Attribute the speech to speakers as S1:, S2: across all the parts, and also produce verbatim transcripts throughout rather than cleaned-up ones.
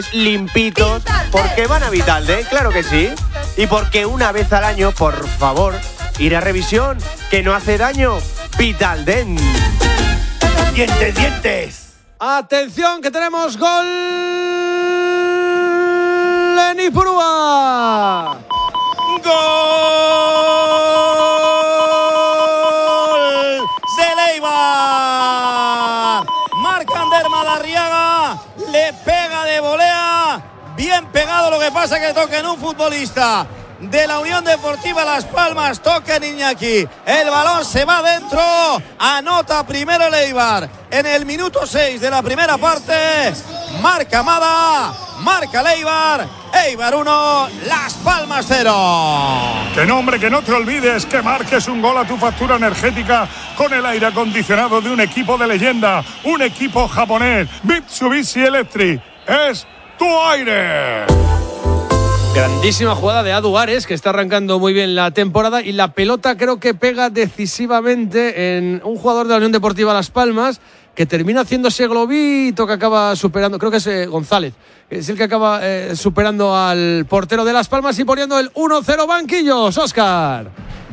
S1: limpitos, porque van a Vitalden, claro que sí. Y porque una vez al año, por favor, ir a revisión, que no hace daño. Vitalden.
S2: ¡Dientes, dientes!
S3: Atención, que tenemos gol en Ipurúa.
S2: ¡Gol de Leibar! Marca Ander Madariaga, le pega de volea, bien pegado, lo que pasa que toca en un futbolista de la Unión Deportiva Las Palmas, toca en Iñaki, el balón se va dentro, anota primero el Eibar en el minuto seis de la primera parte, marca Mada, marca el Eibar, Eibar uno, Las Palmas cero.
S4: Que no, hombre, que no te olvides que marques un gol a tu factura energética con el aire acondicionado de un equipo de leyenda, un equipo japonés, Mitsubishi Electric, es tu aire.
S3: Grandísima jugada de Adu Ares, que está arrancando muy bien la temporada, y la pelota creo que pega decisivamente en un jugador de la Unión Deportiva Las Palmas, que termina haciéndose globito, que acaba superando, creo que es eh, González, es el que acaba eh, superando al portero de Las Palmas y poniendo el uno cero banquillos. Óscar.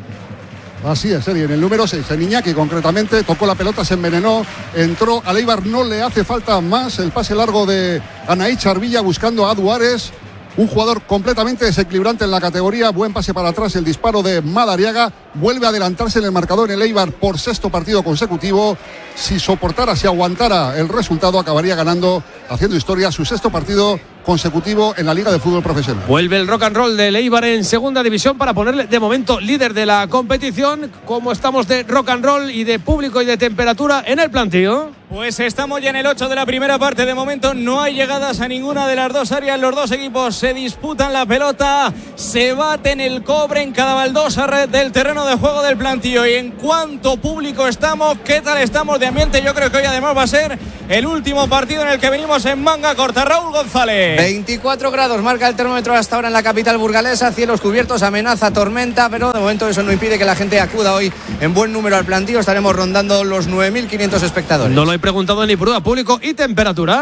S5: Así es, Eri, en el número seis, en Iñaki concretamente, tocó la pelota, se envenenó, entró al Eibar, no le hace falta más, el pase largo de Anaí Charvilla buscando a Adu Ares. Un jugador completamente desequilibrante en la categoría. Buen pase para atrás, el disparo de Madariaga. Vuelve a adelantarse en el marcador en el Eibar por sexto partido consecutivo. Si soportara, si aguantara el resultado, acabaría ganando, haciendo historia, su sexto partido consecutivo en la Liga de Fútbol Profesional.
S3: Vuelve el rock and roll del Eibar en segunda división para ponerle de momento líder de la competición. Como estamos de rock and roll y de público y de temperatura en el plantío.
S2: Pues estamos ya en el ocho de la primera parte. De momento no hay llegadas a ninguna de las dos áreas. Los dos equipos se disputan la pelota, se baten el cobre en cada baldosa red del terreno de juego del plantío. Y en cuanto público estamos, ¿qué tal estamos de ambiente? Yo creo que hoy además va a ser el último partido en el que venimos en manga corta. Raúl González.
S6: veinticuatro grados marca el termómetro hasta ahora en la capital burgalesa, cielos cubiertos, amenaza tormenta, pero de momento eso no impide que la gente acuda hoy en buen número al plantío. Estaremos rondando los nueve mil quinientos espectadores.
S3: No lo he preguntado ni prueba, público y temperatura.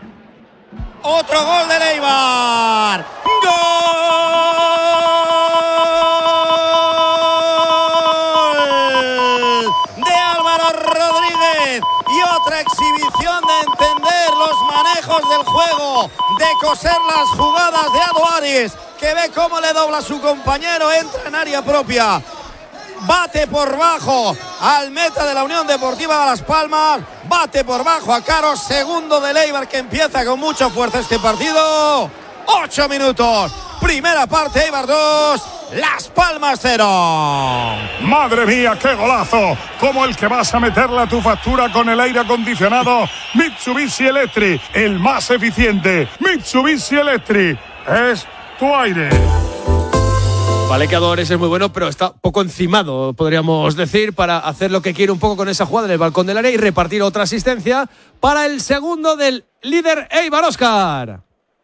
S2: Otro gol de Leibar. ¡Gol de Álvaro Rodríguez! Y otra exhibición de entender los manejos del juego, de coser las jugadas de Adu Ares, que ve cómo le dobla a su compañero, entra en área propia, bate por bajo al meta de la Unión Deportiva Las Palmas, bate por bajo a Caro, segundo de Leibar, que empieza con mucha fuerza este partido. Ocho minutos, primera parte, Eibar dos, Las Palmas cero.
S4: Madre mía, qué golazo, como el que vas a meterle a tu factura con el aire acondicionado Mitsubishi Electric, el más eficiente. Mitsubishi Electric es tu aire.
S3: Vale que Adu Ares es muy bueno, pero está poco encimado, podríamos decir, para hacer lo que quiere un poco con esa jugada en el balcón del área y repartir otra asistencia para el segundo del líder Eibar. Óscar.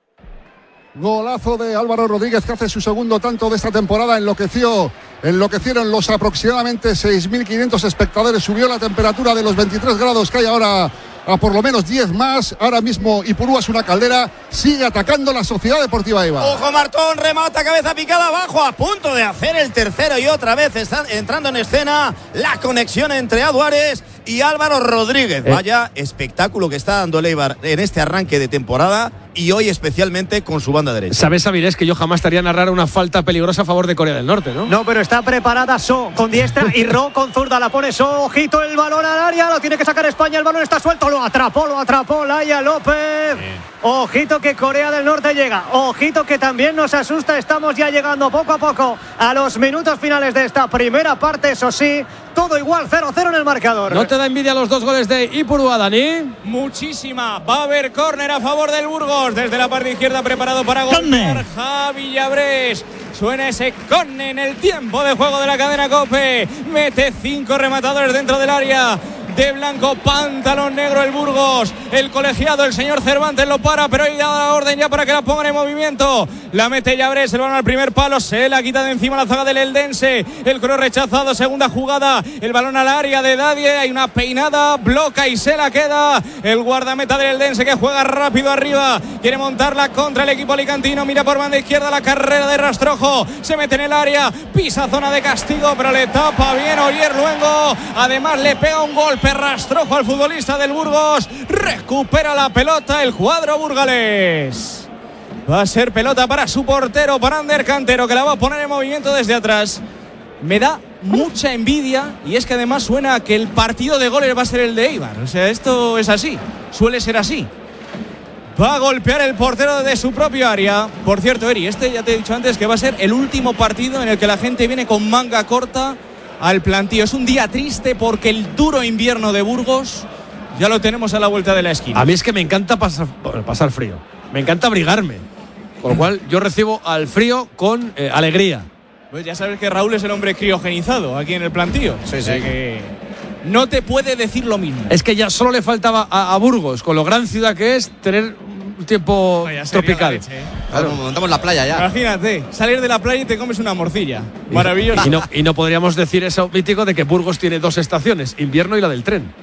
S5: Golazo de Álvaro Rodríguez, que hace su segundo tanto de esta temporada. Enloqueció, enloquecieron los aproximadamente seis mil quinientos espectadores. Subió la temperatura de los veintitrés grados que hay ahora a por lo menos diez más. Ahora mismo Ipurúa es una caldera. Sigue atacando la Sociedad Deportiva Eibar.
S2: Ojo Martón, remata, cabeza picada abajo, a punto de hacer el tercero, y otra vez está entrando en escena la conexión entre Adu Ares y Álvaro Rodríguez.
S3: Eh.
S2: Vaya espectáculo que está dando el Eibar en este arranque de temporada, y hoy especialmente con su banda derecha.
S3: Sabes, Avilés, que yo jamás estaría a narrar una falta peligrosa a favor de Corea del Norte, ¿no?
S7: No, pero está preparada So con diestra y Ro con zurda. La pone So, ojito el balón al área, lo tiene que sacar España, el balón está suelto, lo atrapó, lo atrapó Laia López. Bien. Ojito que Corea del Norte llega, ojito que también nos asusta. Estamos ya llegando poco a poco a los minutos finales de esta primera parte, eso sí, todo igual, cero cero en el marcador.
S3: ¿No te da envidia los dos goles de Ipurúa, Dani?
S2: Muchísima. Va a haber córner a favor del Burgos. Desde la parte izquierda preparado para golpear Javi Llabrés. Suena ese córner en el tiempo de juego de la cadena COPE. Mete cinco rematadores dentro del área.
S6: de blanco, pantalón negro el Burgos. El colegiado, el señor Cervantes lo para, pero hay la orden ya para que la pongan en movimiento. La mete Llabres, el balón al primer palo, se la quita de encima la zaga del Eldense. El cross rechazado, segunda jugada, el balón al área de Dadie, hay una peinada, bloca y se la queda. El guardameta del Eldense que juega rápido arriba, quiere montarla contra el equipo alicantino, mira por banda izquierda la carrera de Rastrojo, se mete en el área, pisa zona de castigo, pero le tapa bien Oyer Luengo. Además le pega un golpe Rastrojo al futbolista del Burgos, recupera la pelota el cuadro burgalés. Va a ser pelota para su portero, para Ander Cantero, que la va a poner en movimiento desde atrás. Me da mucha envidia, y es que además suena que el partido de goles va a ser el de Eibar. O sea, esto es así, suele ser así. Va a golpear el portero de su propio área. Por cierto, Eri, este ya te he dicho antes que va a ser el último partido en el que la gente viene con manga corta al plantío. Es un día triste porque el duro invierno de Burgos ya lo tenemos a la vuelta de la esquina.
S3: A mí es que me encanta pasar, pasar frío. Me encanta abrigarme. Con lo cual yo recibo al frío con eh, alegría.
S6: Pues ya sabes que Raúl es el hombre criogenizado aquí en el plantío. Sí, o sea sí. Que no te puede decir lo mismo.
S3: Es que ya solo le faltaba a, a Burgos, con lo gran ciudad que es, tener un tiempo Vaya, tropical.
S6: Leche, ¿eh? Claro, montamos la playa ya. Imagínate, salir de la playa y te comes una morcilla. Maravilloso.
S3: Y no, y no podríamos decir eso mítico de que Burgos tiene dos estaciones, invierno y la del tren.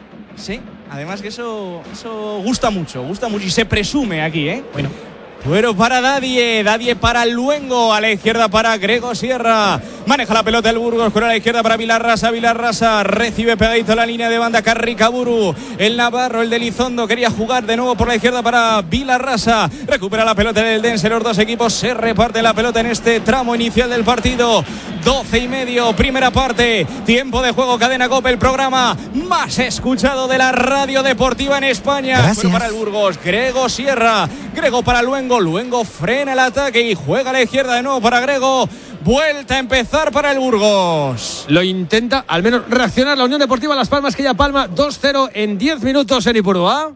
S6: Sí, además que eso, eso gusta mucho, gusta mucho y se presume aquí, ¿eh? Bueno. Bueno, para Dadie, Dadie para Luengo, a la izquierda para Grego Sierra, maneja la pelota el Burgos, con a la izquierda para Vilarrasa, Vilarrasa recibe pegadito la línea de banda Carricaburu, el Navarro, el de Elizondo, quería jugar de nuevo por la izquierda para Vilarrasa, recupera la pelota el Eldense, los dos equipos se reparten la pelota en este tramo inicial del partido, doce y medio, primera parte, tiempo de juego, Cadena COPE, el programa más escuchado de la radio deportiva en España.
S8: Gracias.
S6: Bueno, para el Burgos, Grego Sierra, Grego para Luengo, Luengo frena el ataque y juega a la izquierda de nuevo para Grego. Vuelta a empezar para el Burgos.
S3: Lo intenta, al menos reaccionar la Unión Deportiva Las Palmas, que ya palma dos cero en diez minutos en Ipurúa.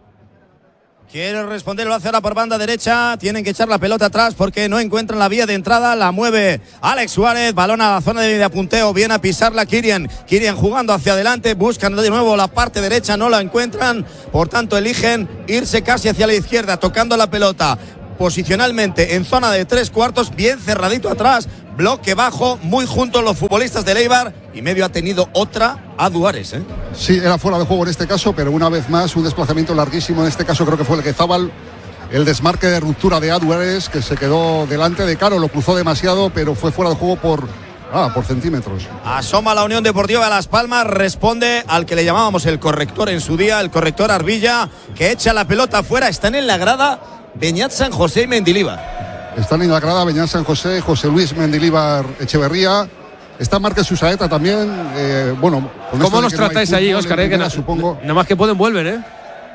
S2: Quiere responder, lo hace ahora por banda derecha. Tienen que echar la pelota atrás porque no encuentran la vía de entrada. La mueve Alex Suárez. Balón a la zona de apunteo. Viene a pisarla Kirian. Kirian jugando hacia adelante. Buscan de nuevo la parte derecha. No la encuentran. Por tanto, eligen irse casi hacia la izquierda, tocando la pelota posicionalmente en zona de tres cuartos, bien cerradito atrás, bloque bajo, muy juntos los futbolistas de Eibar, y medio ha tenido otra a Duares, ¿eh?
S5: Sí, era fuera de juego en este caso, pero una vez más un desplazamiento larguísimo. En este caso creo que fue el que Zabal, el desmarque de ruptura de Aduares, que se quedó delante de Caro, lo cruzó demasiado, pero fue fuera de juego por Ah, por centímetros.
S2: Asoma la Unión Deportiva de Las Palmas, responde al que le llamábamos el corrector en su día, el corrector Arbilla, que echa la pelota afuera. Están en la grada Beñat San José y Mendilíbar.
S5: Están en la grada Beñat San José, José Luis Mendilíbar Echeverría. Está Márquez Susaeta también. Eh, bueno,
S3: ¿cómo nos tratáis no allí, Óscar? Eh, que na, supongo. Nada más que pueden vuelven, ¿eh?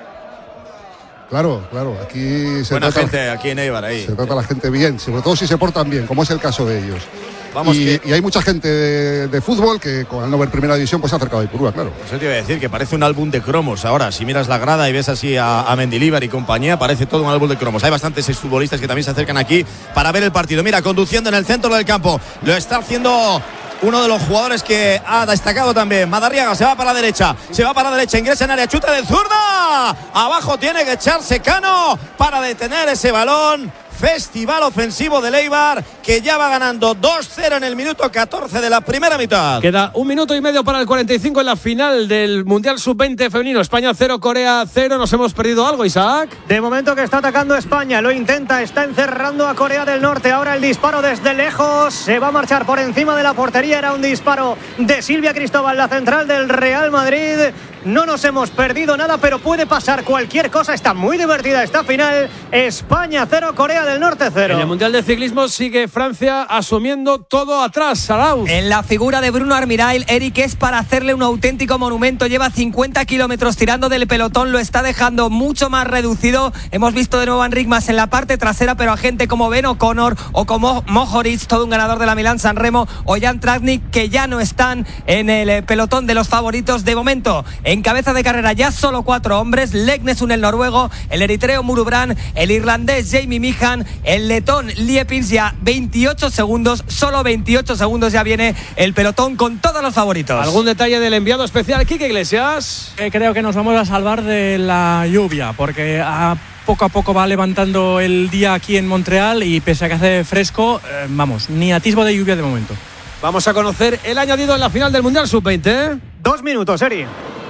S5: Claro, claro. Aquí se
S2: Buena
S5: trata,
S2: gente aquí en Eibar ahí.
S5: Se trata a la gente bien, sobre todo si se portan bien, como es el caso de ellos.
S2: Vamos
S5: y,
S2: que...
S5: y hay mucha gente de, de fútbol que al no ver primera división pues se ha acercado a Ipurúa, claro.
S2: Eso te iba a decir, que parece un álbum de cromos. Ahora, si miras la grada y ves así a, a Mendilíbar y compañía, parece todo un álbum de cromos. Hay bastantes exfutbolistas que también se acercan aquí para ver el partido. Mira, conduciendo en el centro del campo, lo está haciendo uno de los jugadores que ha destacado también. Madarriaga se va para la derecha, se va para la derecha, ingresa en área, chuta de zurda. Abajo tiene que echarse Cano para detener ese balón. Festival ofensivo de Eibar, que ya va ganando dos cero en el minuto catorce de la primera mitad.
S3: Queda un minuto y medio para el cuarenta y cinco en la final del Mundial sub veinte femenino. España cero, Corea cero. ¿Nos hemos perdido algo, Isaac?
S7: De momento que está atacando España, lo intenta, está encerrando a Corea del Norte. Ahora el disparo desde lejos, se va a marchar por encima de la portería. Era un disparo de Silvia Cristóbal, la central del Real Madrid. No nos hemos perdido nada, pero puede pasar cualquier cosa. Está muy divertida esta final. España cero, Corea del Norte cero.
S3: En el Mundial de Ciclismo sigue Francia asumiendo todo atrás. Salauz.
S8: En la figura de Bruno Armirail, Eric, es para hacerle un auténtico monumento. Lleva cincuenta kilómetros tirando del pelotón, lo está dejando mucho más reducido. Hemos visto de nuevo a Enric Mas en la parte trasera, pero a gente como Ben O'Connor o como Mohoric, todo un ganador de la Milán-San Remo, o Jan Tratnik, que ya no están en el pelotón de los favoritos de momento. En cabeza de carrera ya solo cuatro hombres: Leknesund, el noruego, el eritreo Murubrán, el irlandés Jamie Meehan, el letón Liepins. Ya veintiocho segundos, solo veintiocho segundos ya viene el pelotón con todos los favoritos.
S3: ¿Algún detalle del enviado especial, Quique Iglesias?
S9: Eh, creo que nos vamos a salvar de la lluvia, porque a poco a poco va levantando el día aquí en Montreal y pese a que hace fresco, eh, vamos, ni atisbo de lluvia de momento.
S3: Vamos a conocer el añadido en la final del Mundial sub veinte. ¿eh?
S7: Dos minutos, Eri.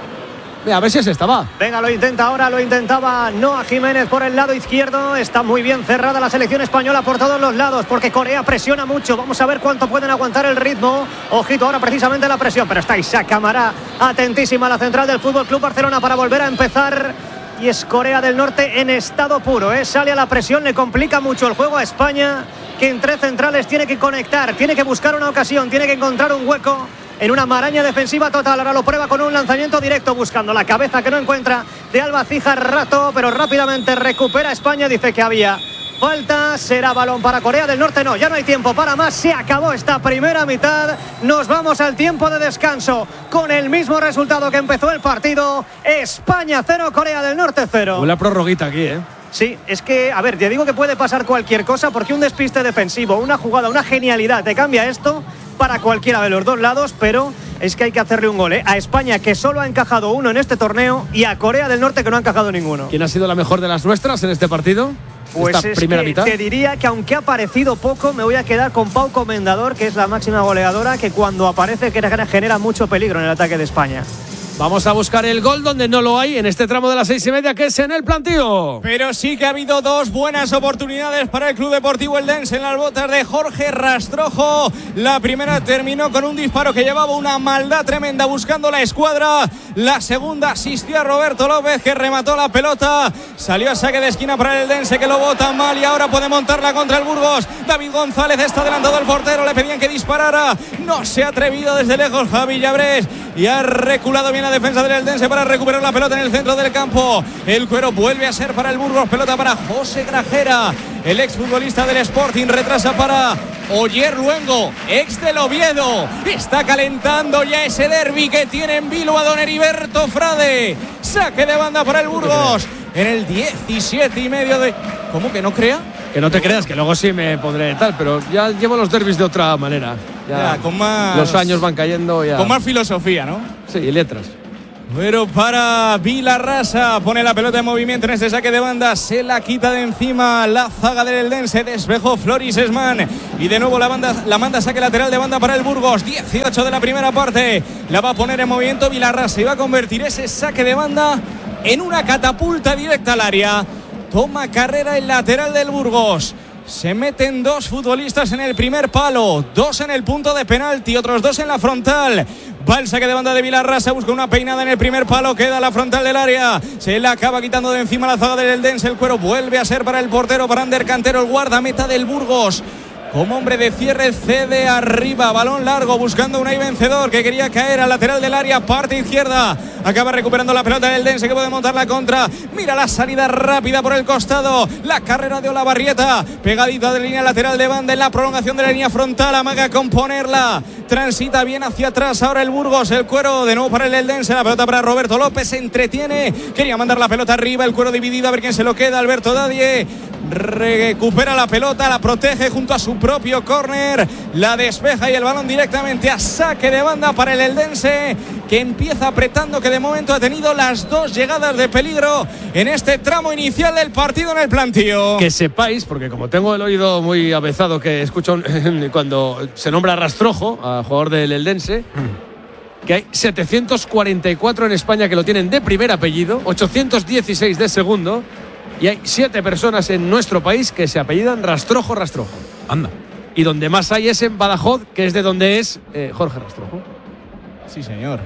S3: Mira, a ver si es esta, va.
S7: Venga, lo intenta ahora, lo intentaba Noah Jiménez por el lado izquierdo. Está muy bien cerrada la selección española por todos los lados, porque Corea presiona mucho. Vamos a ver cuánto pueden aguantar el ritmo. Ojito ahora precisamente la presión, pero está Isaac Camará atentísima a la central del Fútbol Club Barcelona para volver a empezar. Y es Corea del Norte en estado puro, ¿eh? Sale a la presión, le complica mucho el juego a España, que en tres centrales tiene que conectar, tiene que buscar una ocasión, tiene que encontrar un hueco en una maraña defensiva total. Ahora lo prueba con un lanzamiento directo, buscando la cabeza que no encuentra de Alba Cija Rato, pero rápidamente recupera España. Dice que había falta, será balón para Corea del Norte. No, ya no hay tiempo para más, se acabó esta primera mitad. Nos vamos al tiempo de descanso con el mismo resultado que empezó el partido. España cero, Corea del Norte cero.
S3: Una prorroguita aquí, ¿eh?
S7: Sí, es que, a ver, te digo que puede pasar cualquier cosa, porque un despiste defensivo, una jugada, una genialidad, te cambia esto para cualquiera de los dos lados, pero es que hay que hacerle un gol, ¿eh? A España, que solo ha encajado uno en este torneo, y a Corea del Norte, que no ha encajado ninguno.
S3: ¿Quién ha sido la mejor de las nuestras en este partido?
S7: Pues
S3: esta
S7: es
S3: primera
S7: que
S3: mitad.
S7: Te diría que aunque ha aparecido poco, me voy a quedar con Pau Comendador, que es la máxima goleadora, que cuando aparece genera mucho peligro en el ataque de España.
S3: Vamos a buscar el gol donde no lo hay en este tramo de las seis y media, que es en el plantío.
S6: Pero sí que ha habido dos buenas oportunidades para el Club Deportivo Eldense en las botas de Jorge Rastrojo. La primera terminó con un disparo que llevaba una maldad tremenda buscando la escuadra. La segunda asistió a Roberto López, que remató la pelota. Salió a saque de esquina para el Eldense, que lo bota mal y ahora puede montarla contra el Burgos. David González está adelantado al portero, le pedían que disparara. No se ha atrevido desde lejos Javi Llabrés y ha reculado bien la defensa del Eldense para recuperar la pelota en el centro del campo. El cuero vuelve a ser para el Burgos, pelota para José Grajera, el exfutbolista del Sporting. Retrasa para Oyer Luengo, ex del Oviedo. Está calentando ya ese derbi que tiene en vilo a don Heriberto Frade. Saque de banda para el Burgos en el diecisiete y medio de... ¿Cómo que no crea?
S3: Que no te creas, que luego sí me podré tal, pero ya llevo los derbis de otra manera. Ya,
S6: ya con más...
S3: Los años van cayendo ya.
S6: Con más filosofía, ¿no?
S3: Sí, y letras.
S6: Pero para Vilarrasa, pone la pelota en movimiento en este saque de banda, se la quita de encima la zaga del Eldense, despejó Floris Esman y de nuevo la banda la manda saque lateral de banda para el Burgos. Dieciocho de la primera parte, la va a poner en movimiento Vilarrasa y va a convertir ese saque de banda en una catapulta directa al área. Toma carrera el lateral del Burgos. Se meten dos futbolistas en el primer palo, dos en el punto de penalti, otros dos en la frontal. Va el saque de banda de Vilarrasa, busca una peinada en el primer palo, queda la frontal del área. Se la acaba quitando de encima la zaga del Eldense. El cuero vuelve a ser para el portero, para Ander Cantero, el guardameta del Burgos. Como hombre de cierre cede arriba, balón largo buscando un ahí vencedor que quería caer al lateral del área, parte izquierda, acaba recuperando la pelota del Eldense, que puede montar la contra. Mira la salida rápida por el costado, la carrera de Olavarrieta, pegadita de línea lateral de banda en la prolongación de la línea frontal, amaga con ponerla, transita bien hacia atrás ahora el Burgos. El cuero de nuevo para el Eldense, la pelota para Roberto López, se entretiene, quería mandar la pelota arriba, el cuero dividido, a ver quién se lo queda. Alberto Dadie recupera la pelota, la protege junto a su propio córner, la despeja y el balón directamente a saque de banda para el Eldense, que empieza apretando, que de momento ha tenido las dos llegadas de peligro en este tramo inicial del partido en el plantío.
S3: Que sepáis, porque como tengo el oído muy avezado, que escucho cuando se nombra Rastrojo, a jugador del Eldense, que hay setecientos cuarenta y cuatro en España que lo tienen de primer apellido, ochocientos dieciséis de segundo, y hay siete personas en nuestro país que se apellidan Rastrojo Rastrojo.
S6: Anda.
S3: Y donde más hay es en Badajoz, que es de donde es eh, Jorge Rastrojo.
S6: Sí, señor.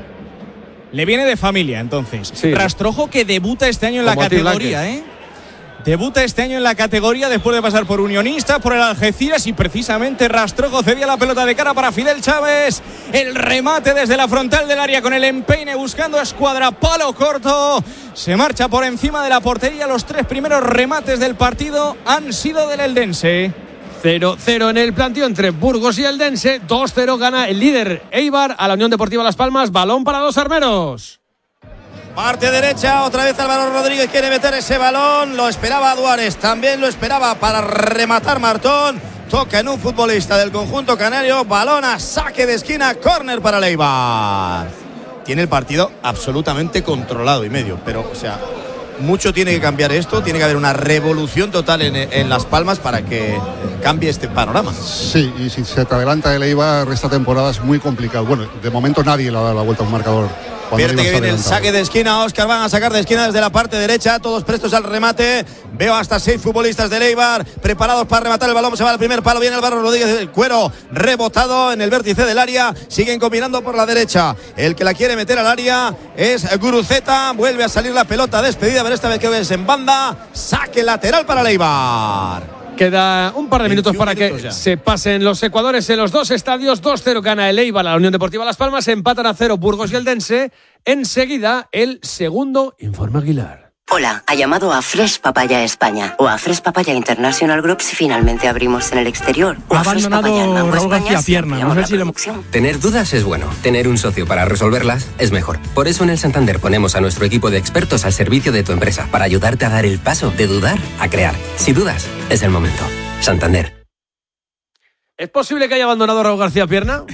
S6: Le viene de familia, entonces.
S3: Sí.
S6: Rastrojo, que debuta este año en la categoría, ¿eh? Debuta este año en la categoría después de pasar por Unionistas, por el Algeciras, y precisamente Rastrojo cedía la pelota de cara para Fidel Chávez. El remate desde la frontal del área con el empeine buscando escuadra, palo corto. Se marcha por encima de la portería. Los tres primeros remates del partido han sido del Eldense.
S3: cero cero en el plantío entre Burgos y Eldense. dos cero gana el líder Eibar a la Unión Deportiva Las Palmas. Balón para los armeros.
S2: Parte derecha, otra vez Álvaro Rodríguez quiere meter ese balón. Lo esperaba Duárez, también lo esperaba para rematar Martón. Toca en un futbolista del conjunto canario. Balón a saque de esquina, córner para el Eibar. Tiene el partido absolutamente controlado y medio, pero, o sea, mucho tiene que cambiar esto. Tiene que haber una revolución total en, en Las Palmas para que cambie este panorama.
S5: Sí, y si se te adelanta el Eibar esta temporada es muy complicado. Bueno, de momento nadie le ha dado la vuelta a un marcador.
S2: Vierte que viene el saque de esquina. Óscar van a sacar de esquina desde la parte derecha. Todos prestos al remate. Veo hasta seis futbolistas del Eibar preparados para rematar el balón. Se va al primer palo. Viene Álvaro Rodríguez del cuero rebotado en el vértice del área. Siguen combinando por la derecha. El que la quiere meter al área es Guruceta. Vuelve a salir la pelota despedida, pero esta vez que es en banda. Saque lateral para el Eibar.
S3: Queda un par de minutos para que ya se pasen los ecuadores en los dos estadios. dos cero gana el Eibar a la Unión Deportiva Las Palmas. Empatan a cero Burgos y el Dense. Enseguida, el segundo Informe Aguilar.
S10: Hola, ha llamado a Fresh Papaya España o a Fresh Papaya International Group si finalmente abrimos en el exterior. O
S9: ha
S10: a Fresh
S9: abandonado
S10: Papaya en Mambo
S9: Raúl
S10: España
S9: García
S10: si
S9: Pierna. No sé si lo...
S11: Tener dudas es bueno. Tener un socio para resolverlas es mejor. Por eso en el Santander ponemos a nuestro equipo de expertos al servicio de tu empresa para ayudarte a dar el paso de dudar a crear. Si dudas, es el momento. Santander.
S3: ¿Es posible que haya abandonado Raúl García Pierna?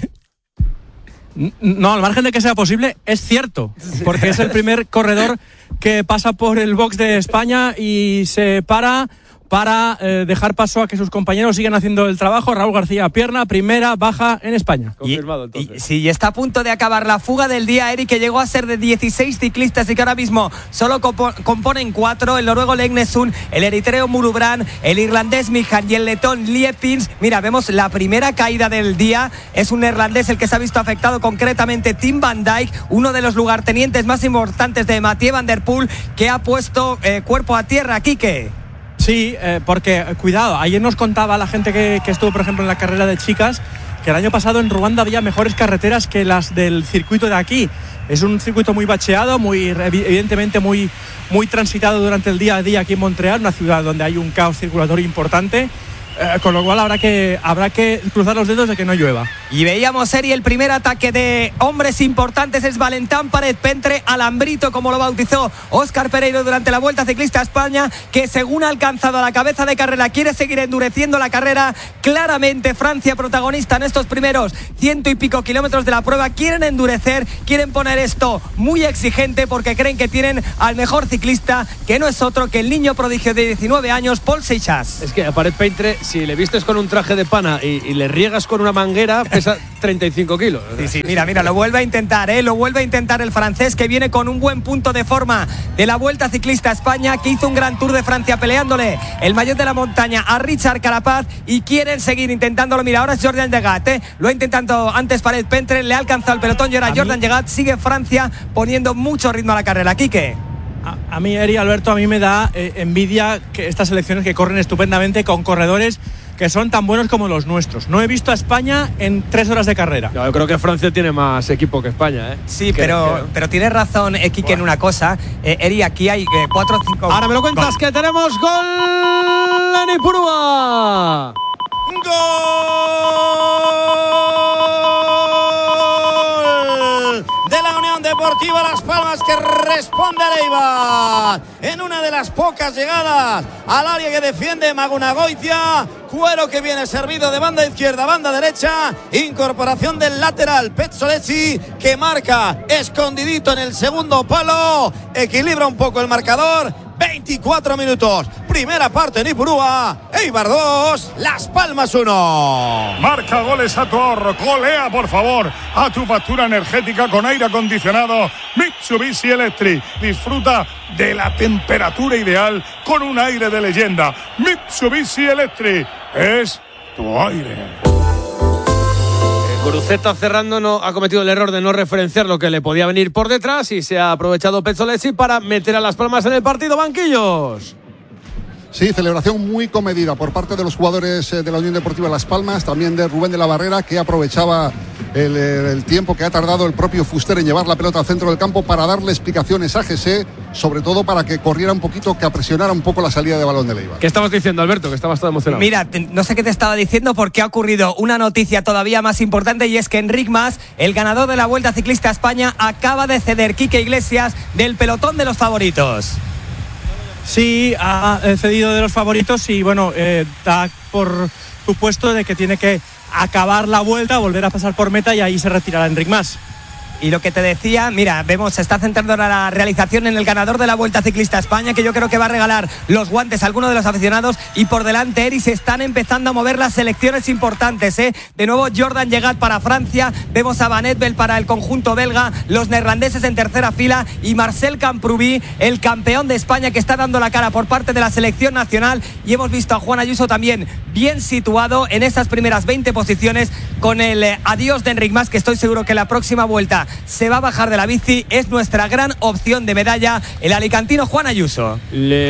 S9: No, al margen de que sea posible, es cierto, porque es el primer corredor que pasa por el box de España y se para para eh, dejar paso a que sus compañeros sigan haciendo el trabajo. Raúl García Pierna, primera baja en España.
S3: Confirmado, entonces.
S8: Y, sí, está a punto de acabar la fuga del día, Eric, que llegó a ser de dieciséis ciclistas y que ahora mismo solo compo- componen cuatro: el noruego Legnesun, el eritreo Mulubran, el irlandés Mijan y el letón Liepins. Mira, vemos la primera caída del día. Es un neerlandés el que se ha visto afectado, concretamente Tim Van Dijk, uno de los lugartenientes más importantes de Mathieu Van Der Poel, que ha puesto eh, cuerpo a tierra. Quique.
S9: Sí, eh, porque, cuidado, ayer nos contaba la gente que, que estuvo, por ejemplo, en la carrera de chicas, que el año pasado en Ruanda había mejores carreteras que las del circuito de aquí. Es un circuito muy bacheado, muy evidentemente muy, muy transitado durante el día a día aquí en Montreal, una ciudad donde hay un caos circulatorio importante. Eh, con lo cual habrá que, habrá que cruzar los dedos de que no llueva.
S8: Y veíamos, Eri, el primer ataque de hombres importantes es Valentán Pared Pentre, Alambrito, como lo bautizó Óscar Pereiro durante la Vuelta Ciclista a España, que según ha alcanzado a la cabeza de carrera quiere seguir endureciendo la carrera. Claramente Francia protagonista en estos primeros ciento y pico kilómetros de la prueba. Quieren endurecer, quieren poner esto muy exigente porque creen que tienen al mejor ciclista, que no es otro que el niño prodigio de diecinueve años, Paul Seixas.
S3: Es que a Pared Pentre, si le vistes con un traje de pana y, y le riegas con una manguera, pesa treinta y cinco kilos.
S8: Sí, sí, mira, mira, lo vuelve a intentar, ¿eh? Lo vuelve a intentar el francés, que viene con un buen punto de forma de la Vuelta Ciclista a España, que hizo un gran Tour de Francia peleándole el maillot de la montaña a Richard Carapaz, y quieren seguir intentándolo. Mira, ahora es Jordan Llegat, ¿eh? Lo ha intentado antes Pared Pentre, le ha alcanzado el pelotón y ahora Jordan Llegat. Sigue Francia poniendo mucho ritmo a la carrera. Quique.
S9: A, a mí, Eri, Alberto, a mí me da eh, envidia que estas selecciones que corren estupendamente con corredores que son tan buenos como los nuestros. No he visto a España en tres horas de carrera.
S3: No, yo creo que Francia tiene más equipo que España, ¿eh?
S8: Sí,
S3: que,
S8: pero,
S3: que...
S8: pero tienes razón, eh, Quique, en una cosa. Eh, Eri, aquí hay eh, cuatro o cinco...
S3: Ahora me lo cuentas, gol. Que tenemos gol en Ipurúa.
S2: ¡Gol de la Unión Deportiva Las Palmas, que responde a Eibar en una de las pocas llegadas al área que defiende Magunagoitia? Cuero que viene servido de banda izquierda, banda derecha, incorporación del lateral Pezzolesi, que marca escondidito en el segundo palo, equilibra un poco el marcador. veinticuatro minutos, primera parte en Ipurúa. Eibar dos, Las Palmas uno.
S4: Marca goles a tu ahorro, golea por favor a tu factura energética con aire acondicionado Mitsubishi Electric. Disfruta de la temperatura ideal con un aire de leyenda. Mitsubishi Electric es tu aire.
S3: Guruceta, cerrando, no ha cometido el error de no referenciar lo que le podía venir por detrás y se ha aprovechado Pezzolesi para meter a Las Palmas en el partido. Banquillos.
S5: Sí, celebración muy comedida por parte de los jugadores de la Unión Deportiva Las Palmas, también de Rubén de la Barrera, que aprovechaba el, el tiempo que ha tardado el propio Fuster en llevar la pelota al centro del campo para darle explicaciones a José, sobre todo para que corriera un poquito, que apresionara un poco la salida de balón de Eibar.
S3: ¿Qué estabas diciendo, Alberto? Que estabas todo emocionado.
S8: Mira, no sé qué te estaba diciendo porque ha ocurrido una noticia todavía más importante, y es que Enric Mas, el ganador de la Vuelta Ciclista a España, acaba de ceder Quique Iglesias del pelotón de los favoritos.
S9: Sí, ha cedido de los favoritos y bueno, eh, da por supuesto de que tiene que acabar la vuelta, volver a pasar por meta y ahí se retirará Enric Mas.
S8: Y lo que te decía, mira, vemos, se está centrando ahora la realización en el ganador de la Vuelta Ciclista a España, que yo creo que va a regalar los guantes a alguno de los aficionados, y por delante Eri se están empezando a mover las selecciones importantes, ¿eh? De nuevo Jordan Llegat para Francia, vemos a Van Etbel para el conjunto belga, los neerlandeses en tercera fila y Marcel Camprubí, el campeón de España, que está dando la cara por parte de la selección nacional, y hemos visto a Juan Ayuso también bien situado en esas primeras veinte posiciones con el eh, adiós de Enric Mas, que estoy seguro que la próxima vuelta se va a bajar de la bici. Es nuestra gran opción de medalla, el alicantino Juan Ayuso.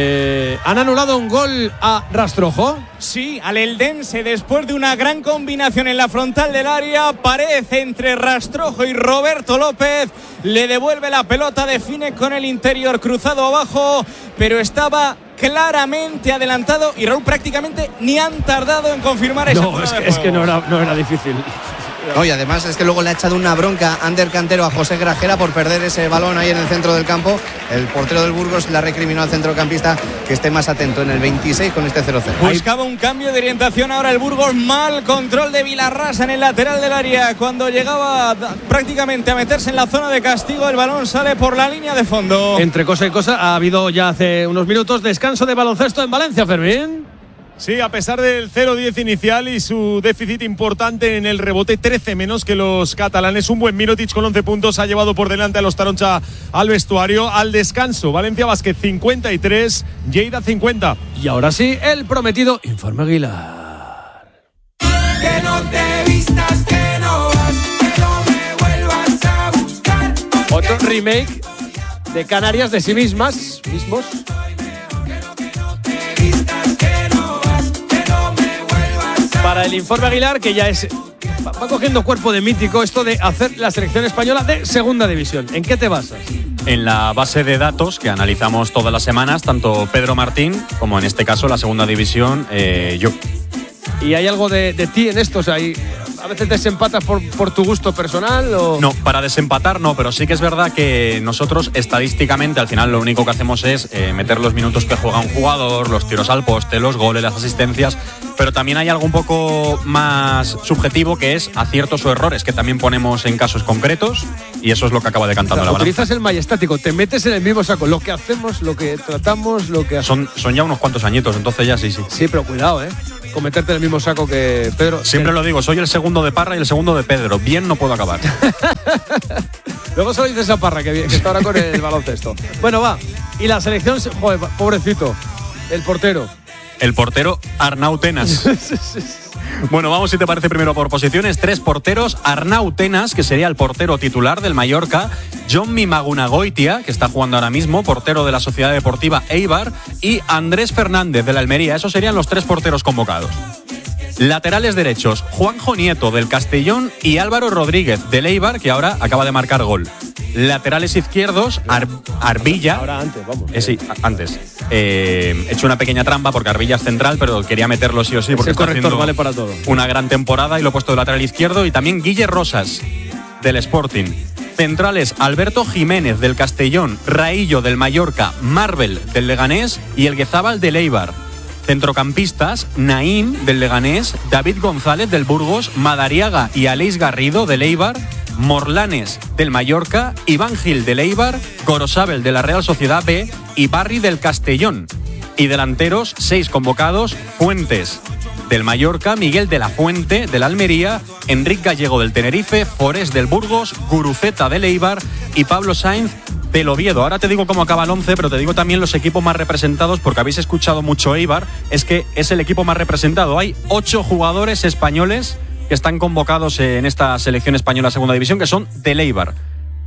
S3: ¿Le han anulado un gol a Rastrojo?
S6: Sí, al Eldense, después de una gran combinación en la frontal del área, pared entre Rastrojo y Roberto López, le devuelve la pelota, define con el interior cruzado abajo, pero estaba claramente adelantado y Raúl prácticamente ni han tardado en confirmar esa
S3: No, es que, es que no, era, no era difícil.
S12: No, y además es que luego le ha echado una bronca Ander Cantero a José Grajera por perder ese balón ahí en el centro del campo. El portero del Burgos le ha recriminado al centrocampista que esté más atento en el veintiséis con este cero cero.
S6: Buscaba un cambio de orientación ahora el Burgos, mal control de Vilarrasa en el lateral del área. Cuando llegaba prácticamente a meterse en la zona de castigo, el balón sale por la línea de fondo.
S3: Entre cosa y cosa, ha habido ya hace unos minutos descanso de baloncesto en Valencia, Fermín.
S13: Sí, a pesar del cero diez inicial y su déficit importante en el rebote, trece menos que los catalanes. Un buen Mirotic con once puntos ha llevado por delante a los Taroncha al vestuario. Al descanso, Valencia Basket cincuenta y tres, Lleida cincuenta.
S3: Y ahora sí, el prometido Informe Aguilar.
S14: Que no te vistas, que no vas, que no me vuelvas a buscar.
S3: Otro remake de Canarias de sí mismas, mismos. Para el Informe Aguilar, que ya es va cogiendo cuerpo de mítico esto de hacer la selección española de segunda división. ¿En qué te basas?
S15: En la base de datos que analizamos todas las semanas, tanto Pedro Martín como en este caso la segunda división, eh, yo.
S3: ¿Y hay algo de, de ti en esto? O sea, ¿hay, ¿a veces desempatas por, por tu gusto personal? O?
S15: No, para desempatar no, pero sí que es verdad que nosotros estadísticamente al final lo único que hacemos es eh, meter los minutos que juega un jugador, los tiros al poste, los goles, las asistencias, pero también hay algo un poco más subjetivo que es aciertos o errores que también ponemos en casos concretos, y eso es lo que acaba decantando, o sea, la balanza.
S3: Utilizas el majestático, te metes en el mismo saco, lo que hacemos, lo que tratamos, lo que hacemos.
S15: Son, son ya unos cuantos añitos, entonces ya sí, sí.
S3: Sí, pero cuidado, ¿eh? Con meterte en el mismo saco que Pedro.
S15: Siempre lo digo, soy el segundo de Parra y el segundo de Pedro. Bien no puedo acabar.
S3: Luego se lo dices a Parra, que, que está ahora con el baloncesto. Bueno, va. Y la selección, joder, pobrecito, el portero.
S15: El portero Arnau Tenas. Bueno, vamos si te parece primero por posiciones. Tres porteros. Arnau Tenas, que sería el portero titular del Mallorca. Jonmi Magunagoitia, que está jugando ahora mismo, portero de la Sociedad Deportiva Eibar. Y Andrés Fernández, de la Almería. Esos serían los tres porteros convocados. Laterales derechos, Juanjo Nieto, del Castellón, y Álvaro Rodríguez, del Eibar, que ahora acaba de marcar gol. Laterales izquierdos, Ar- Arbilla.
S3: Ahora antes, vamos.
S15: Eh, sí, antes. Eh, he hecho una pequeña trampa porque Arbilla es central, pero quería meterlo sí o sí porque
S3: el
S15: está
S3: corrector
S15: haciendo
S3: vale para todo.
S15: Una gran temporada y lo he puesto de lateral izquierdo. Y también Guille Rosas, del Sporting. Centrales, Alberto Jiménez, del Castellón, Raillo, del Mallorca, Marvel, del Leganés, y el Guezábal, del Eibar. Centrocampistas, Naín, del Leganés, David González, del Burgos, Madariaga y Aleix Garrido, del Eibar, Morlanes, del Mallorca, Iván Gil, del Eibar, Gorosabel, de la Real Sociedad B, y Barri, del Castellón. Y delanteros, seis convocados: Fuentes, del Mallorca, Miguel de la Fuente, del Almería, Enric Gallego, del Tenerife, Forés, del Burgos, Guruceta, del Eibar, y Pablo Sainz, del Oviedo. Ahora te digo cómo acaba el once, pero te digo también los equipos más representados, porque habéis escuchado mucho Eibar. Es que es el equipo más representado. Hay ocho jugadores españoles que están convocados en esta selección española segunda división, que son del Eibar.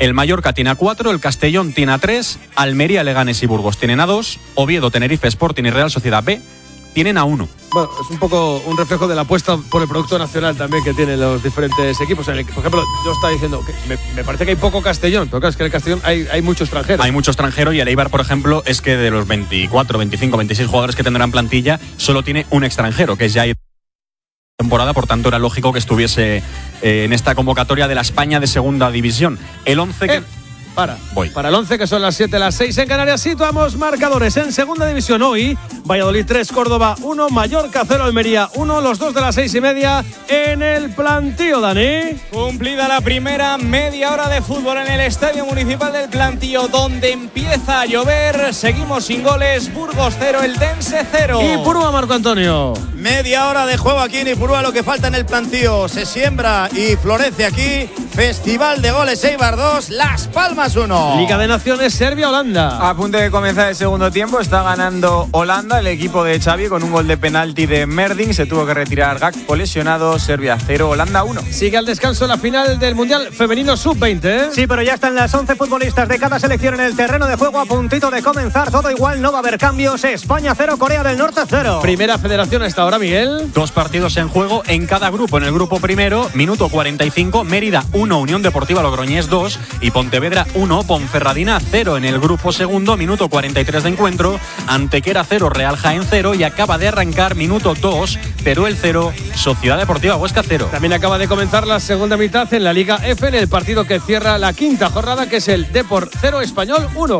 S15: El Mallorca tiene a cuatro, el Castellón tiene a tres, Almería, Leganés y Burgos tienen a dos, Oviedo, Tenerife, Sporting y Real Sociedad B tienen a uno.
S3: Bueno, es un poco un reflejo de la apuesta por el producto nacional también que tienen los diferentes equipos. En el, por ejemplo, yo estaba diciendo que me, me parece que hay poco Castellón, pero claro, es que en el Castellón hay, hay mucho extranjero.
S15: Hay mucho extranjero y el Eibar, por ejemplo, es que de los veinticuatro, veinticinco, veintiséis jugadores que tendrán plantilla, solo tiene un extranjero, que es Jair temporada, por tanto era lógico que estuviese eh, en esta convocatoria de la España de segunda división. El once que...
S3: Eh. Para,
S15: Voy.
S3: para el once, que son las siete, las seis en Canarias. Situamos marcadores en segunda división hoy. Valladolid tres, Córdoba uno, Mallorca cero, Almería uno. Los dos de las seis y media en el Plantío, Dani.
S6: Cumplida la primera media hora de fútbol en el Estadio Municipal del Plantío, donde empieza a llover. Seguimos sin goles. Burgos cero, Eldense cero.
S3: Y Purúa, Marco Antonio.
S2: Media hora de juego aquí en Ipurúa, lo que falta en el Plantío. Se siembra y florece aquí. Festival de goles Eibar dos, Las Palmas uno.
S3: Liga de Naciones, Serbia-Holanda.
S16: A punto de comenzar el segundo tiempo, está ganando Holanda, el equipo de Xavi, con un gol de penalti de Merding. Se tuvo que retirar Gakpo lesionado. Serbia cero, Holanda uno.
S3: Sigue al descanso la final del Mundial Femenino sub veinte, ¿eh?
S7: Sí, pero ya están las once futbolistas de cada selección en el terreno de juego, a puntito de comenzar. Todo igual, no va a haber cambios. España cero, Corea del Norte cero.
S3: Primera federación hasta ahora, Miguel.
S15: Dos partidos en juego en cada grupo. En el grupo primero, minuto cuarenta y cinco, Mérida uno, Unión Deportiva Logroñés dos y Pontevedra uno, Ponferradina cero. En el grupo segundo, minuto cuarenta y tres de encuentro, Antequera cero, Real Jaén cero, y acaba de arrancar minuto dos, Teruel cero, Sociedad Deportiva Huesca cero.
S3: También acaba de comenzar la segunda mitad en la Liga F, en el partido que cierra la quinta jornada, que es el Depor cero, Español uno.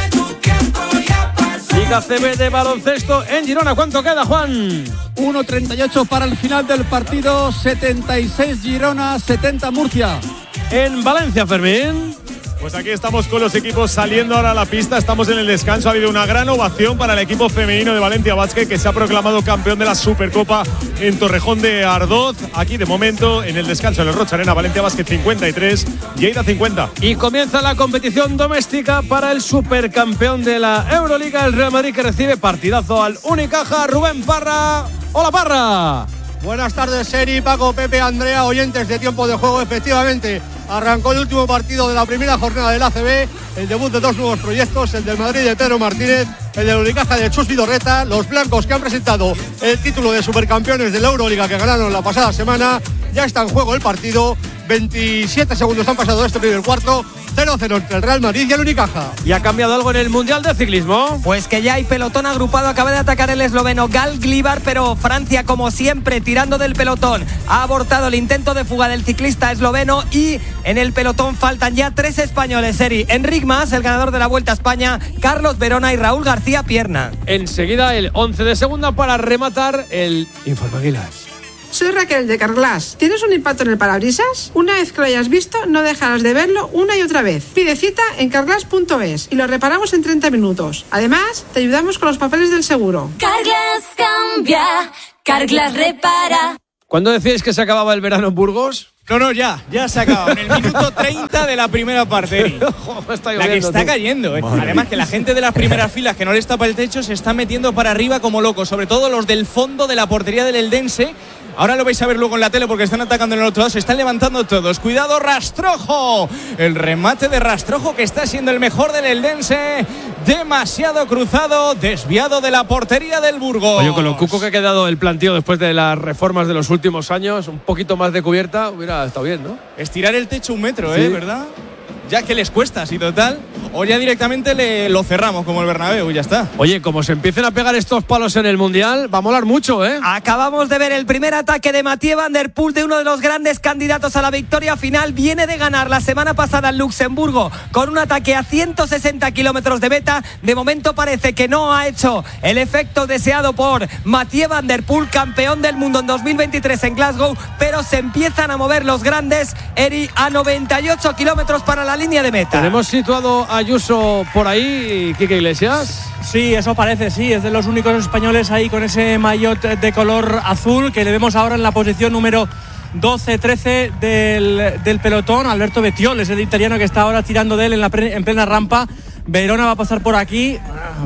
S3: Liga C B de baloncesto en Girona. ¿Cuánto queda, Juan?
S17: uno treinta y ocho para el final del partido. setenta y seis Girona, setenta Murcia.
S3: En Valencia, Fermín.
S13: Pues aquí estamos con los equipos saliendo ahora a la pista. Estamos en el descanso. Ha habido una gran ovación para el equipo femenino de Valencia Basket, que se ha proclamado campeón de la Supercopa en Torrejón de Ardoz. Aquí de momento en el descanso en el Rocha Arena, Valencia Basket cincuenta y tres, Lleida cincuenta.
S3: Y comienza la competición doméstica para el supercampeón de la Euroliga, el Real Madrid, que recibe partidazo al Unicaja. Rubén Parra. ¡Hola, Parra!
S18: Buenas tardes, Seri, Paco, Pepe, Andrea, oyentes de Tiempo de Juego. Efectivamente, arrancó el último partido de la primera jornada del A C B, el debut de dos nuevos proyectos, el del Madrid de Pedro Martínez, el del Unicaja de Chus Vidorreta, los blancos que han presentado el título de supercampeones de la Euroliga que ganaron la pasada semana. Ya está en juego el partido, veintisiete segundos han pasado de este primer cuarto, cero cero entre el Real Madrid y el Unicaja.
S3: ¿Y ha cambiado algo en el Mundial de Ciclismo?
S8: Pues que ya hay pelotón agrupado. Acaba de atacar el esloveno Gal Glibar, pero Francia, como siempre, tirando del pelotón. Ha abortado el intento de fuga del ciclista esloveno y en el pelotón faltan ya tres españoles, Seri. Enric Mas, el ganador de la Vuelta a España, Carlos Verona y Raúl García Pierna.
S3: Enseguida el once de segunda para rematar el Infoaguilas.
S19: Soy Raquel de Carglass. ¿Tienes un impacto en el parabrisas? Una vez que lo hayas visto, no dejarás de verlo una y otra vez. Pide cita en carglass punto es y lo reparamos en treinta minutos. Además, te ayudamos con los papeles del seguro.
S20: Carglass cambia, Carglass repara.
S3: ¿Cuándo decíais que se acababa el verano en Burgos?
S6: No, no, ya, ya se acaba. En el minuto treinta de la primera parte. La que está cayendo, ¿eh? Además que la gente de las primeras filas que no les tapa el techo se está metiendo para arriba como locos, sobre todo los del fondo de la portería del Eldense. Ahora lo vais a ver luego en la tele porque están atacando en el otro lado. Se están levantando todos. Cuidado, Rastrojo. El remate de Rastrojo, que está siendo el mejor del Eldense. Demasiado cruzado, desviado de la portería del Burgos.
S3: Oye, con lo cuco que ha quedado el plantío después de las reformas de los últimos años, un poquito más de cubierta hubiera estado bien, ¿no?
S6: Estirar el techo un metro,
S3: Sí.
S6: ¿eh? ¿Verdad? Ya que les cuesta, así total. O ya directamente le, lo cerramos como el Bernabéu y ya está.
S3: Oye, como se empiecen a pegar estos palos en el Mundial, va a molar mucho, ¿eh?
S8: Acabamos de ver el primer ataque de Mathieu Van Der Poel, de uno de los grandes candidatos a la victoria final. Viene de ganar la semana pasada en Luxemburgo con un ataque a ciento sesenta kilómetros de meta. De momento parece que no ha hecho el efecto deseado por Mathieu Van Der Poel, campeón del mundo en dos mil veintitrés en Glasgow, pero se empiezan a mover los grandes, Eri, a noventa y ocho kilómetros para la línea de meta.
S3: Tenemos situado a Ayuso por ahí, Quique Iglesias.
S9: Sí, eso parece, sí. Es de los únicos españoles ahí con ese maillot de color azul que le vemos ahora en la posición número doce trece del, del pelotón. Alberto Bettiol es el italiano que está ahora tirando de él en, la pre, en plena rampa. Verona va a pasar por aquí.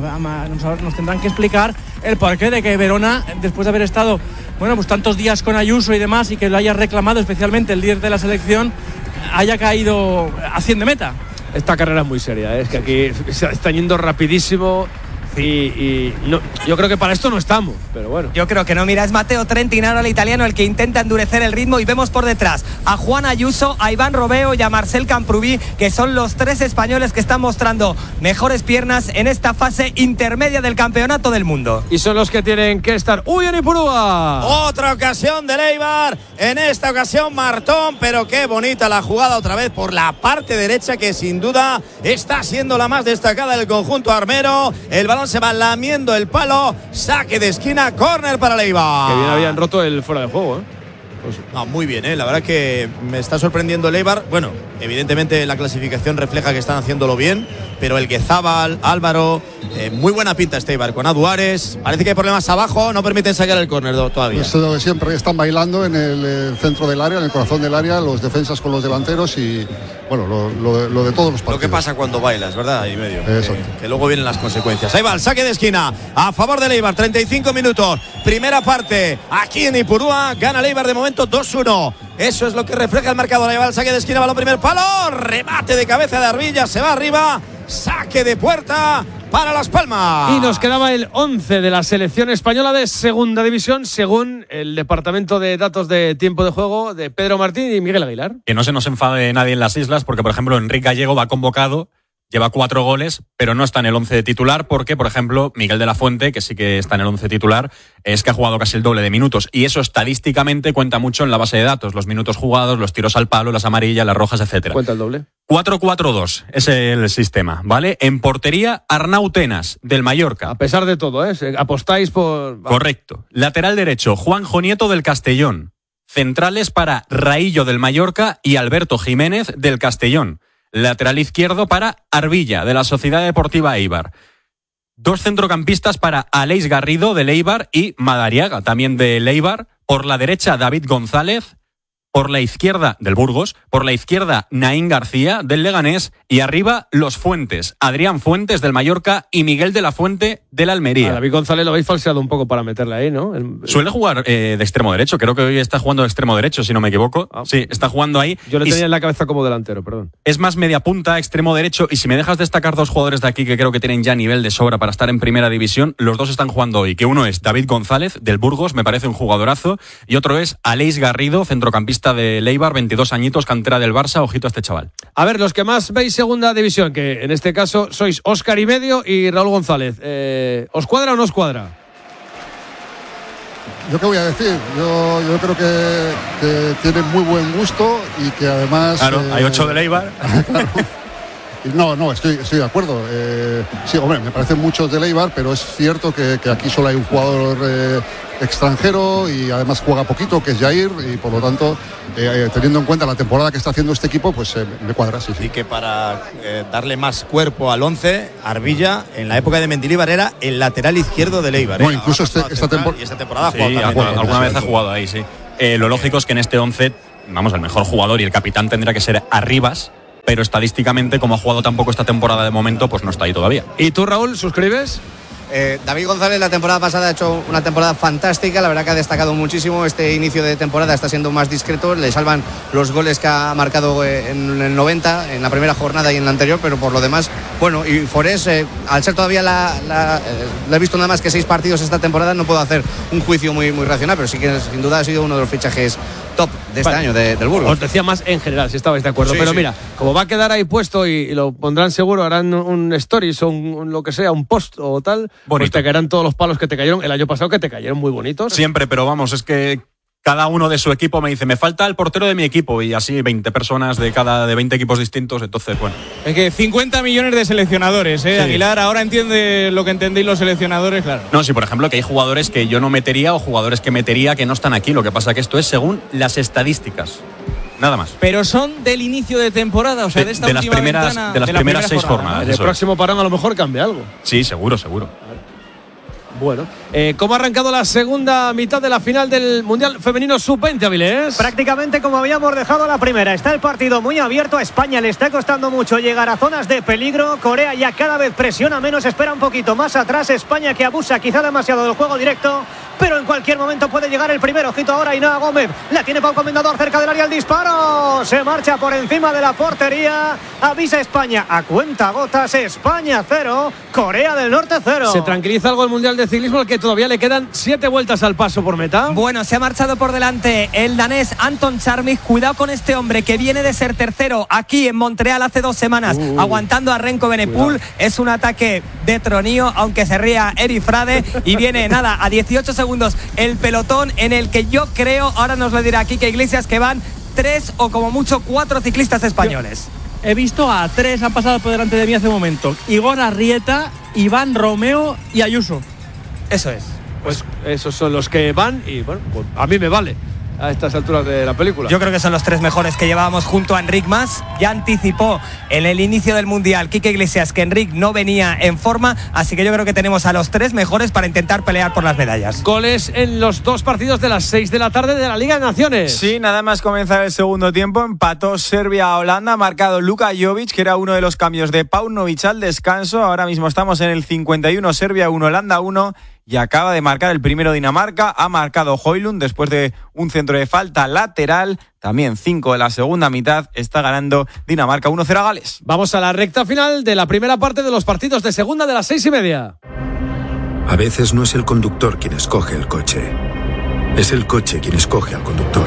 S9: Nos, nos tendrán que explicar el porqué de que Verona, después de haber estado, bueno, pues tantos días con Ayuso y demás, y que lo haya reclamado especialmente el líder de la selección, haya caído a cien de meta.
S3: Esta carrera es muy seria, ¿eh? Es que aquí se están yendo rapidísimo. Y, y no, yo creo que para esto no estamos, pero bueno.
S8: Yo creo que no, mira, es Matteo Trentin ahora el italiano el que intenta endurecer el ritmo y vemos por detrás a Juan Ayuso, a Iván Robeo y a Marcel Camprubí, que son los tres españoles que están mostrando mejores piernas en esta fase intermedia del Campeonato del Mundo.
S3: Y son los que tienen que estar. ¡Uy, en Ipurúa!
S2: Otra ocasión de Leibar, en esta ocasión Martón, pero qué bonita la jugada otra vez por la parte derecha, que sin duda está siendo la más destacada del conjunto armero. El balón se va lamiendo el palo, saque de esquina, córner para Leibar.
S3: Que bien habían roto el fuera de juego, ¿eh?
S2: Pues, no, muy bien, ¿eh? La verdad que me está sorprendiendo el Eibar. Bueno, evidentemente la clasificación refleja que están haciéndolo bien, pero el Guezábal, Álvaro, eh, muy buena pinta este Eibar con Aduares. Parece que hay problemas abajo, no permiten sacar el córner todavía.
S5: Eso es lo que siempre están bailando en el, el centro del área, en el corazón del área, los defensas con los delanteros y, bueno, lo, lo, lo de todos los partidos.
S2: Lo que pasa cuando bailas, ¿verdad? Ahí medio.
S5: Exacto.
S2: Que, que luego vienen las consecuencias. Ahí va el saque de esquina a favor del Eibar, treinta y cinco minutos. Primera parte, aquí en Ipurúa, gana el Eibar de momento dos uno. Eso es lo que refleja el marcador. Ahí va el saque de esquina, balón primer palo, remate de cabeza de Arbilla, se va arriba, saque de puerta para Las Palmas.
S3: Y nos quedaba el once de la selección española de segunda división, según el departamento de datos de tiempo de juego de Pedro Martín y Miguel Aguilar.
S15: Que no se nos enfade nadie en las islas, porque por ejemplo Enrique Gallego va convocado, lleva cuatro goles, pero no está en el once de titular porque, por ejemplo, Miguel de la Fuente, que sí que está en el once titular, es que ha jugado casi el doble de minutos. Y eso estadísticamente cuenta mucho en la base de datos. Los minutos jugados, los tiros al palo, las amarillas, las rojas, etcétera.
S3: ¿Cuenta el doble?
S15: cuatro cuatro dos es el sistema, ¿vale? En portería, Arnau Tenas, del Mallorca.
S3: A pesar de todo, ¿eh? Apostáis por...
S15: Correcto. Lateral derecho, Juanjo Nieto, del Castellón. Centrales para Raillo, del Mallorca, y Alberto Jiménez, del Castellón. Lateral izquierdo para Arbilla, de la Sociedad Deportiva Eibar. Dos centrocampistas para Aleix Garrido, del Eibar, y Madariaga, también del Eibar. Por la derecha, David González. Por la izquierda, del Burgos. Por la izquierda, Naín García, del Leganés. Y arriba, los Fuentes. Adrián Fuentes, del Mallorca, y Miguel de la Fuente, del Almería.
S3: A David González lo habéis falseado un poco para meterle ahí, ¿no? El...
S15: Suele jugar eh, de extremo derecho. Creo que hoy está jugando de extremo derecho, si no me equivoco. Ah. Sí, está jugando ahí.
S3: Yo le tenía en la cabeza como delantero, perdón.
S15: Es más media punta, extremo derecho. Y si me dejas destacar dos jugadores de aquí que creo que tienen ya nivel de sobra para estar en primera división, los dos están jugando hoy. Que uno es David González, del Burgos, me parece un jugadorazo. Y otro es Aleix Garrido, centrocampista de Eibar, veintidós añitos, cantera del Barça. Ojito a este chaval.
S3: A ver, los que más veis segunda división, que en este caso sois Óscar y medio y Raúl González. Eh, ¿Os cuadra o no os cuadra?
S5: ¿Yo qué voy a decir? Yo, yo creo que, que tiene muy buen gusto y que además...
S15: Claro, eh, hay ocho de Eibar.
S5: Claro. No, no, estoy, estoy de acuerdo. Eh, sí, hombre, me parecen muchos de Eibar, pero es cierto que, que aquí solo hay un jugador eh, extranjero y además juega poquito, que es Jair, y por lo tanto, eh, teniendo en cuenta la temporada que está haciendo este equipo, pues eh, me cuadra, sí, sí.
S2: Y que para eh, darle más cuerpo al once, Arbilla, en la época de Mendilibar, era el lateral izquierdo del Eibar.
S5: No,
S2: ¿eh?
S5: incluso este, esta, tempor-
S2: y esta temporada ha
S15: sí,
S2: jugado
S15: alguna,
S2: también,
S15: alguna vez ha jugado ahí, sí. Eh, lo lógico es que en este once, vamos, el mejor jugador y el capitán tendrá que ser Arribas, pero estadísticamente, como ha jugado tampoco esta temporada de momento, pues no está ahí todavía.
S3: ¿Y tú, Raúl, suscribes?
S12: Eh, David González la temporada pasada ha hecho una temporada fantástica, la verdad que ha destacado muchísimo. Este inicio de temporada está siendo más discreto, le salvan los goles que ha marcado en el noventa, en la primera jornada y en la anterior, pero por lo demás, bueno, y Forés, eh, al ser todavía la, la, eh, le he visto nada más que seis partidos esta temporada, no puedo hacer un juicio muy, muy racional, pero sí que sin duda ha sido uno de los fichajes top de este vale. año de, del Burgos.
S3: Os decía más en general, si estabais de acuerdo,
S12: sí,
S3: pero
S12: sí.
S3: mira, como va a quedar ahí puesto y, y lo pondrán seguro, harán un stories o un, un lo que sea, un post o tal,
S15: bonito.
S3: Pues te caerán todos los palos que te cayeron el año pasado, que te cayeron muy bonitos.
S15: Siempre, pero vamos, es que cada uno de su equipo me dice, me falta el portero de mi equipo, y así veinte personas de cada de veinte equipos distintos, entonces, bueno.
S6: Es que cincuenta millones de seleccionadores, ¿eh? Sí. Aguilar, ahora entiende lo que entendéis los seleccionadores, claro.
S15: No, sí, por ejemplo, que hay jugadores que yo no metería o jugadores que metería que no están aquí, lo que pasa que esto es según las estadísticas. Nada más.
S6: Pero son del inicio de temporada, o sea, de, de esta
S15: de
S6: última
S15: las primeras,
S6: ventana,
S15: de las
S6: de la
S15: primeras seis
S6: jornada,
S15: jornadas.
S3: ¿no? El próximo parón a lo mejor cambia algo.
S15: Sí, seguro, seguro.
S3: Bueno. Eh, ¿Cómo ha arrancado la segunda mitad de la final del Mundial Femenino sub veinte, Avilés?
S7: Prácticamente como habíamos dejado la primera. Está el partido muy abierto. A España le está costando mucho llegar a zonas de peligro. Corea ya cada vez presiona menos, espera un poquito más atrás. España que abusa quizá demasiado del juego directo, pero en cualquier momento puede llegar el primero. Ojito ahora Ainhoa Gómez. La tiene Pau Comendador cerca del área. El disparo. Se marcha por encima de la portería. Avisa España. A cuenta gotas. España cero. Corea del Norte cero.
S3: ¿Se tranquiliza algo el Mundial de Ciclismo, al que todavía le quedan siete vueltas al paso por meta?
S8: Bueno, se ha marchado por delante el danés Anton Charmik. Cuidado con este hombre que viene de ser tercero aquí en Montreal hace dos semanas, uh, aguantando a Renko Benepul. Es un ataque de tronío, aunque se ría Eri Frade. Y viene, nada, a dieciocho segundos el pelotón, en el que yo creo, ahora nos lo dirá Quique Iglesias, que van tres o como mucho cuatro ciclistas españoles.
S9: He visto a tres, han pasado por delante de mí hace un momento. Igor Arrieta, Iván Romeo y Ayuso.
S8: Eso es.
S3: Pues esos son los que van y bueno, pues a mí me vale a estas alturas de la película.
S8: Yo creo que son los tres mejores que llevábamos junto a Enric Mas. Ya anticipó en el inicio del Mundial Quique Iglesias que Enric no venía en forma, así que yo creo que tenemos a los tres mejores para intentar pelear por las medallas.
S3: Goles en los dos partidos de las seis de la tarde de la Liga de Naciones.
S16: Sí, nada más comenzar el segundo tiempo, empató Serbia a Holanda, ha marcado Luka Jovic, que era uno de los cambios de Paunovic al descanso. Ahora mismo estamos en el cincuenta y uno, Serbia uno, Holanda uno. Y acaba de marcar el primero Dinamarca, ha marcado Højlund después de un centro de falta lateral, también cinco de la segunda mitad, está ganando Dinamarca uno cero a Gales.
S3: Vamos a la recta final de la primera parte de los partidos de segunda de las seis y media.
S21: A veces no es el conductor quien escoge el coche, es el coche quien escoge al conductor.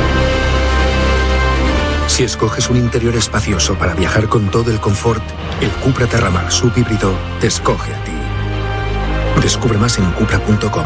S21: Si escoges un interior espacioso para viajar con todo el confort, el Cupra Terramar subhíbrido te escoge a ti. Descubre más en cupra punto com.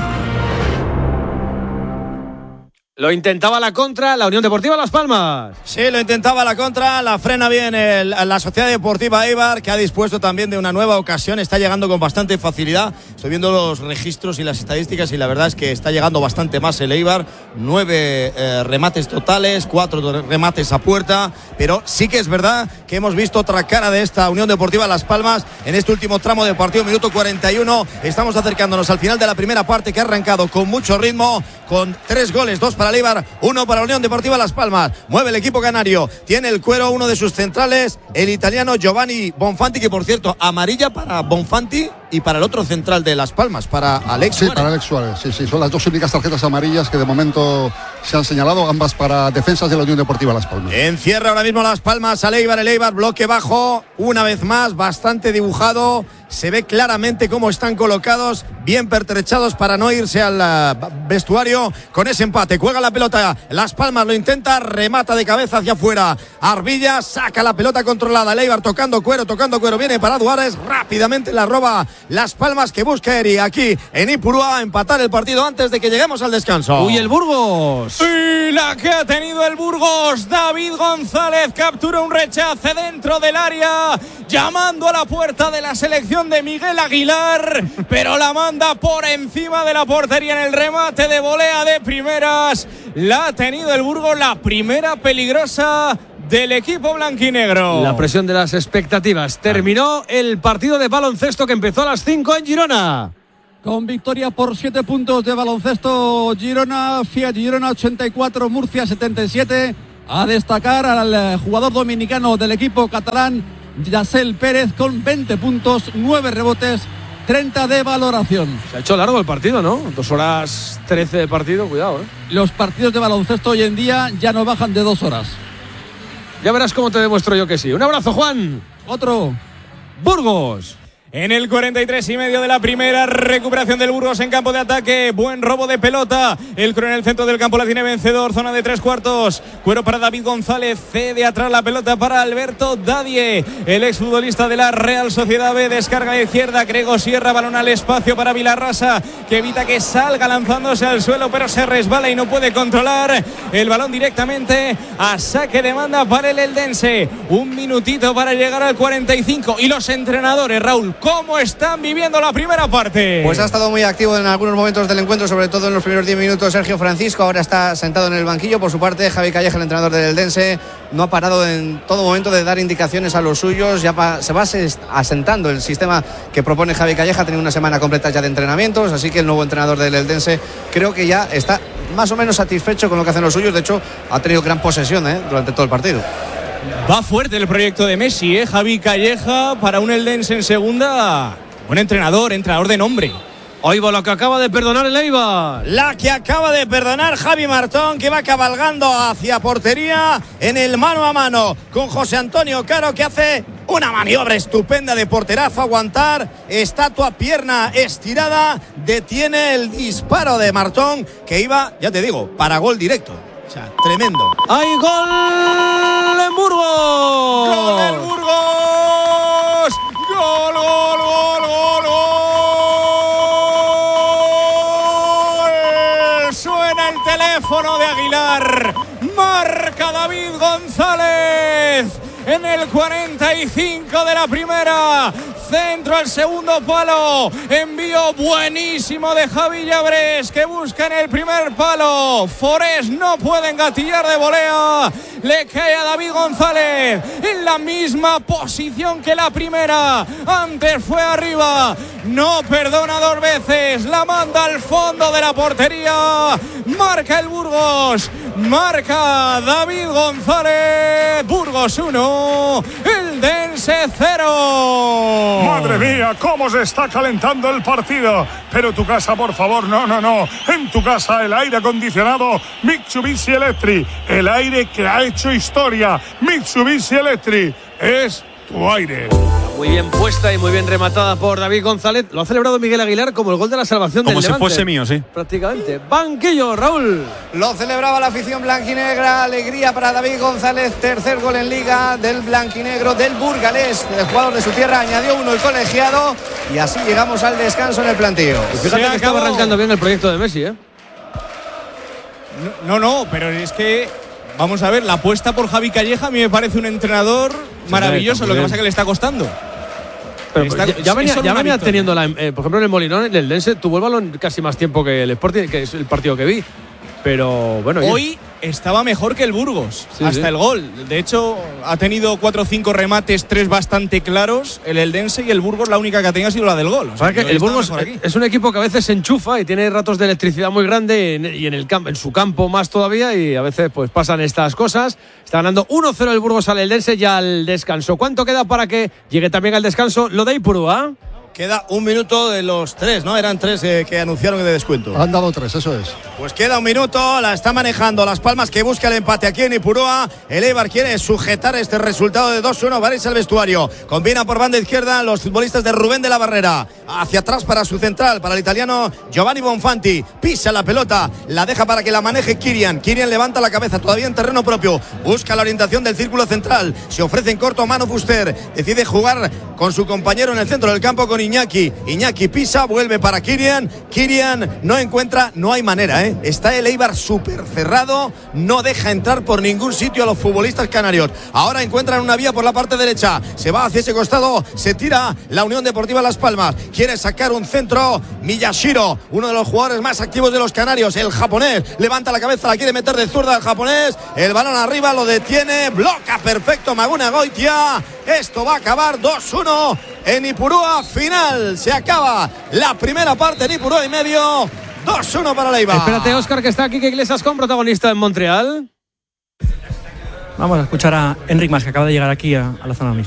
S3: Lo intentaba la contra, la Unión Deportiva Las Palmas.
S2: Sí, lo intentaba la contra, la frena bien el, la Sociedad Deportiva Eibar, que ha dispuesto también de una nueva ocasión, está llegando con bastante facilidad. Estoy viendo los registros y las estadísticas y la verdad es que está llegando bastante más el Eibar. Nueve eh, remates totales, cuatro remates a puerta, pero sí que es verdad que hemos visto otra cara de esta Unión Deportiva Las Palmas en este último tramo del partido, minuto cuarenta y uno. Estamos acercándonos al final de la primera parte, que ha arrancado con mucho ritmo, con tres goles, dos para el Eibar, uno para la Unión Deportiva Las Palmas. Mueve el equipo canario, tiene el cuero uno de sus centrales, el italiano Giovanni Bonfanti, que por cierto, amarilla para Bonfanti y para el otro central de Las Palmas, para Alex
S5: Sí,
S2: Suárez.
S5: para Alex Suárez, sí, sí, son las dos únicas tarjetas amarillas que de momento se han señalado, ambas para defensas de la Unión Deportiva Las Palmas.
S2: Encierra ahora mismo Las Palmas al Eibar, el Eibar bloque bajo, una vez más, bastante dibujado. Se ve claramente cómo están colocados, bien pertrechados para no irse al uh, vestuario con ese empate. Cuelga la pelota, Las Palmas lo intenta, remata de cabeza hacia afuera. Arbilla saca la pelota controlada. El Eibar tocando cuero, tocando cuero. Viene para Duárez, rápidamente la roba Las Palmas, que busca Eri aquí en Ipurúa, empatar el partido antes de que lleguemos al descanso.
S3: Uy, el Burgos.
S6: Y la que ha tenido el Burgos, David González captura un rechace dentro del área, llamando a la puerta de la selección de Miguel Aguilar, pero la manda por encima de la portería en el remate de volea de primeras. La ha tenido el Burgos, la primera peligrosa del equipo blanquinegro.
S3: La presión de las expectativas. Terminó el partido de baloncesto, que empezó a las cinco en Girona.
S17: Con victoria por siete puntos de baloncesto Girona, Fiat Girona ochenta y cuatro, Murcia setenta y siete. A destacar al jugador dominicano del equipo catalán, Yasel Pérez, con veinte puntos, nueve rebotes, treinta de valoración.
S3: Se ha hecho largo el partido, ¿no? Dos horas trece de partido, cuidado, ¿eh?
S17: Los partidos de baloncesto hoy en día ya no bajan de dos horas.
S3: Ya verás cómo te demuestro yo que sí. Un abrazo, Juan.
S17: Otro.
S3: Burgos.
S6: En el cuarenta y tres y medio de la primera, recuperación del Burgos en campo de ataque, buen robo de pelota, el Cro en el centro del campo la tiene vencedor, zona de tres cuartos, cuero para David González, cede atrás la pelota para Alberto Dadie, el exfutbolista de la Real Sociedad B, descarga a la izquierda, Grego Sierra, balón al espacio para Vilarrasa, que evita que salga lanzándose al suelo, pero se resbala y no puede controlar el balón directamente a saque de banda para el eldense. Un minutito para llegar al cuarenta y cinco, y los entrenadores, Raúl, ¿Cómo están viviendo la primera parte?
S12: Pues ha estado muy activo en algunos momentos del encuentro, sobre todo en los primeros diez minutos Sergio Francisco. Ahora está sentado en el banquillo. Por su parte, Javi Calleja, el entrenador del Eldense, no ha parado en todo momento de dar indicaciones a los suyos. Ya pa- se va asentando el sistema que propone Javi Calleja. Ha tenido una semana completa ya de entrenamientos, así que el nuevo entrenador del Eldense creo que ya está más o menos satisfecho con lo que hacen los suyos. De hecho, ha tenido gran posesión ¿eh? durante todo el partido.
S6: Va fuerte el proyecto de Messi, ¿eh? Javi Calleja para un Eldense en segunda. Buen entrenador, entrenador de nombre.
S3: Oigo lo que acaba de perdonar el Eibar.
S2: La que acaba de perdonar Javi Martón, que va cabalgando hacia portería en el mano a mano con José Antonio Caro, que hace una maniobra estupenda de porterazo, aguantar, estatua, pierna estirada, detiene el disparo de Martón, que iba, ya te digo, para gol directo. O sea, tremendo.
S3: ¡Hay gol en Burgos!
S6: ¡Gol en Burgos! ¡Gol, gol, gol, gol, gol! Suena el teléfono de Aguilar. Marca David González en el cuarenta y cinco de la primera. Centro al segundo palo. Envío buenísimo de Javi Llabres, que busca en el primer palo. Forés no puede engatillar de volea. Le cae a David González en la misma posición que la primera. Antes fue arriba. No perdona dos veces. La manda al fondo de la portería. Marca el Burgos. Marca David González. Burgos uno, Eldense cero.
S4: Madre mía, cómo se está calentando el partido. Pero tu casa, por favor, no, no, no. En tu casa el aire acondicionado Mitsubishi Electric. El aire que ha hecho historia. Mitsubishi Electric es tu aire.
S3: Muy bien puesta y muy bien rematada por David González. Lo ha celebrado Miguel Aguilar como el gol de la salvación
S15: como
S3: del Levante.
S15: Como si fuese mío, sí.
S3: Prácticamente. Banquillo, Raúl.
S12: Lo celebraba la afición blanquinegra. Alegría para David González. Tercer gol en Liga del blanquinegro, del burgalés, el jugador de su tierra. Añadió uno el colegiado. Y así llegamos al descanso en el plantío.
S3: Y fíjate que estaba arrancando bien el proyecto de Messi, ¿eh?
S6: No, no, no, pero es que vamos a ver, la apuesta por Javi Calleja a mí me parece un entrenador maravilloso, sí, lo que pasa es que le está costando.
S3: Pero
S6: está,
S3: ya, ya venía, ya venía
S6: victoria.
S3: teniendo, la, eh, por ejemplo, en el Molinón, el Eldense tuvo el balón casi más tiempo que el Sporting, que es el partido que vi. Pero bueno.
S6: Hoy
S3: ya.
S6: estaba mejor que el Burgos,
S3: sí,
S6: hasta
S3: sí.
S6: el gol. De hecho, ha tenido cuatro o cinco remates, tres bastante claros, el Eldense, y el Burgos la única que ha tenido ha sido la del gol. O sea,
S3: que
S6: que
S3: el Burgos es un equipo que a veces se enchufa y tiene ratos de electricidad muy grande en, y en, el camp, en su campo más todavía, y a veces pues pasan estas cosas. Está ganando uno cero el Burgos al Eldense ya al descanso. ¿Cuánto queda para que llegue también al descanso lo de Ipurúa?
S2: Queda un minuto de los tres, ¿no? Eran tres eh, que anunciaron de descuento.
S5: Han dado tres, eso es.
S2: Pues queda un minuto, la está manejando Las Palmas, que busca el empate aquí en Ipurúa. El Eibar quiere sujetar este resultado de dos uno. Varese al vestuario. Combina por banda izquierda los futbolistas de Rubén de la Barrera. Hacia atrás para su central, para el italiano Giovanni Bonfanti. Pisa la pelota, la deja para que la maneje Kirian. Kirian levanta la cabeza, todavía en terreno propio. Busca la orientación del círculo central. Se ofrece en corto Manu Fuster. Decide jugar con su compañero en el centro del campo con Iñaki. Iñaki pisa, vuelve para Kirian. Kirian no encuentra, no hay manera, ¿eh? Está el Eibar súper cerrado, no deja entrar por ningún sitio a los futbolistas canarios. Ahora encuentran una vía por la parte derecha. Se va hacia ese costado, se tira la Unión Deportiva Las Palmas. Quiere sacar un centro Miyashiro, uno de los jugadores más activos de los canarios, el japonés. Levanta la cabeza, la quiere meter de zurda al japonés. El balón arriba, lo detiene, bloca perfecto Maguna Goitia. Esto va a acabar dos uno en Ipurúa. Final, se acaba la primera parte en Ipurúa y medio. dos uno para la Eibar.
S3: Espérate, Óscar, que está aquí, que Iglesias con protagonista en Montreal.
S9: Vamos a escuchar a Enric Mas, que acaba de llegar aquí a, a la zona mixta.